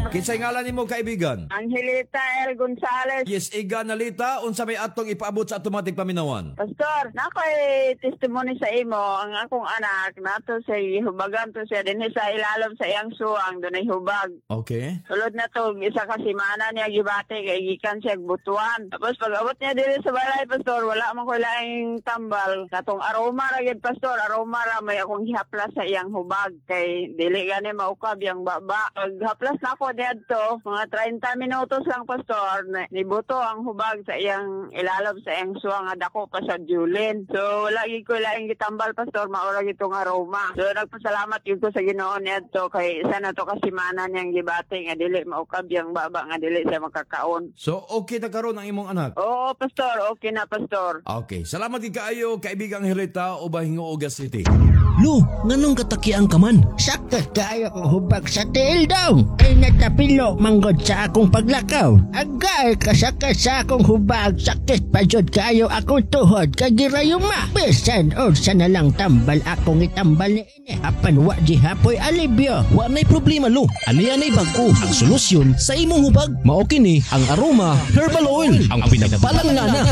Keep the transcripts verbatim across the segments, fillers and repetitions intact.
Kinsay ngalan nimo kaibigan? Angelita L. Gonzales. Yes, iga nalita unsa may atong ipaabot sa automatic paminawan. Pastor, nakoy testimony sa imo ang akong anak nato sa hubagan to siya dinhi sa ilalom sa iyang suwang dunay hubag. Okay. Sulod na to isa ka semana niya gibati kay gikan siya butuan. Tapos pag-abot niya diri sa balay, pastor, wala man ko laing tambal. Katong aroma ra gid, pastor, aroma ra may akong gihaplas sa iyang hubag kay dili gani maukab yang baba. Paghaplas na ako dito, mga thirty minutos lang, pastor, nibuto ang hubag sa iyang ilalom sa iyang suwang nga dako pa sa Julin. So wala gid ko laing gitambal, pastor, maura gid tong aroma. So nagpasalamat gid ko sa Ginoo nito kay isa na to ka semana niyang gibati nga dili maukab yang baba nga dili siya makakaon. So okay na karon ang imong anak? Oo, pastor, okay na, pastor. Okay, salamat gid kaayo kaibigang Hilita o Bahingo City. Lo, nganong katakian ka man? Sakit kaayo kong hubag sa tiil daw. Ay natapilo manggod sa akong paglakaw. Agay kasakit sa akong hubag. Sakit pa jud kaayo akong tuhod. Kagirayuma. Bisan unsa na lang tambal akong itambal ni ini. Apan wa di hapoy alibyo. Wa nay problema lo. Ani-anay bag-o ang solusyon sa imong hubag. Mao kini ang Aroma Herbal Oil, ang pinagbalangana.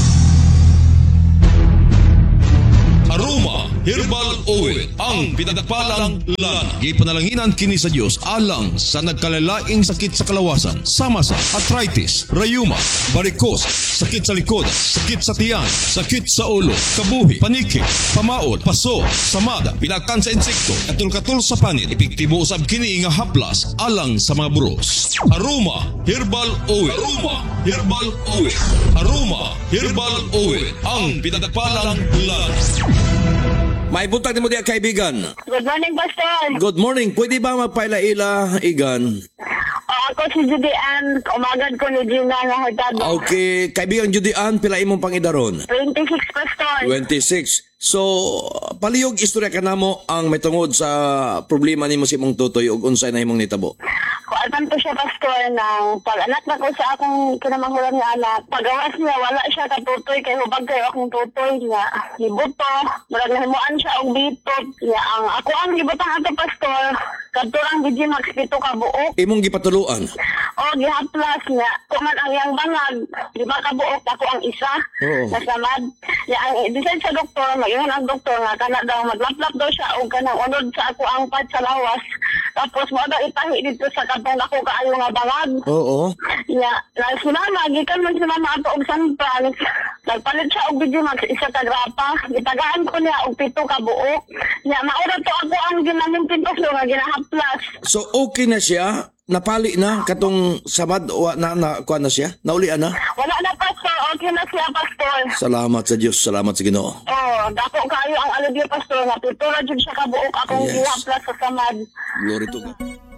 Aroma Herbal Oil, ang pinagpalang lana. Gipanalanginan kini sa Dios alang sa nagkalalaing sakit sa kalawasan, sama sa arthritis, rayuma, varicose, sakit sa likod, sakit sa tiyan, sakit sa ulo, kabuhi, paniki, pamaod, paso, samada, pinakan sa insekto, katul-katul sa panit, epektibo usab kini nga haplas alang sa mga buros. Aroma Herbal Oil. Aroma Herbal Oil. Aroma Herbal Oil, ang pinagpalang lana. May buntag nimo diya kaibigan. Good morning, pastor. Good morning. Pwede ba magpaila-ila, Igan? Uh, ako si Judy Ann, umagad ko ni Gina nga hagado. Okay, kaibigan Judy Ann, pila imong pangidaron? twenty-six, pastor. twenty-six. So, palihog istorya ka namo ang may tungod sa problema nimo si imong tutoy ug unsay na imong nitabo. Kuan to siya, pastor, ng pag-anak na ko sa akong kinamanghuran nga anak. Pagawas niya, wala siya katutoy kay hubag kayo akong tutoy nga. Libuto, marag nahimuan siya og bitot. Nga ang ako ang libutang ato, pastor, kadturang bidyo max pito ka buok. Imong gipatuluan? O, gihaplas nga. Kuman ang iyang bangag, lima ka buok, ako ang isa. Oo. Nasamad. Nga ang design sa doktor, mag-ingon ang doktor nga kana daw maglaplap daw siya o kanang unod sa ako ang pad sa lawas. Tapos mo daw itahi dito sa katong ako kaayo nga bangag. Oo. Nga, na sinama, gikan man sinama ato og sanpran. Nagpalit siya og video max isa ka grapa. Gitagaan ko niya og pito ka buok. Nga, maura to ako ang ginaming pintos nga ginahaplas. So, okay na siya? Napali na katong samad o na, na kuha na siya? Naulian na? Wala na, pastor. Okay na siya, pastor. Salamat sa Diyos. Salamat sa Ginoo. Oh, dako kayo ang alibyo, pastor. Nga, pito na dyan siya ka buok akong Yes. ginahaplas sa samad. Glory to God.